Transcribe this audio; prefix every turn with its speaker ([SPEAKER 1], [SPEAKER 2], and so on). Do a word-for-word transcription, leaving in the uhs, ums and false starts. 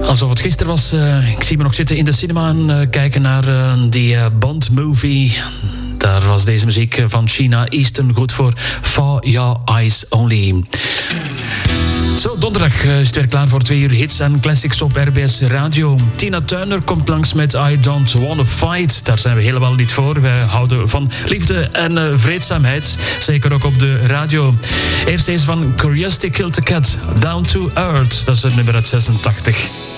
[SPEAKER 1] Alsof het gisteren was. Uh, ik zie me nog zitten in de cinema en uh, kijken naar uh, die uh, Bond-movie. Daar was deze muziek van Sheena Easton goed voor. For Your Eyes Only. Zo, donderdag is het weer klaar voor twee uur hits en classics op R B S Radio. Tina Turner komt langs met I Don't Wanna Fight. Daar zijn we helemaal niet voor. Wij houden van liefde en uh, vreedzaamheid. Zeker ook op de radio. Eerst eens van Curiosity Killed a Cat, Down to Earth. Dat is het nummer uit zesentachtig.